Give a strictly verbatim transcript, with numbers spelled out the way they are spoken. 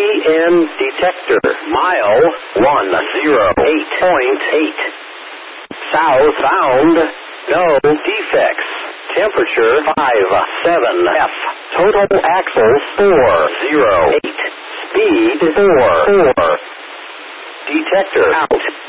N detector. Mile one zero eight point eight. Southbound. No defects. Temperature five seven F. Total axles four zero eight. Speed four four. Detector out.